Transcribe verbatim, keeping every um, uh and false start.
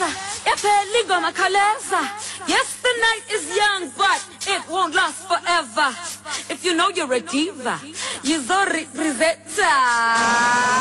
yaphela ingoma khaleza. Yes, the night is young, but it won't last forever. If you know you're a diva, you're so representa.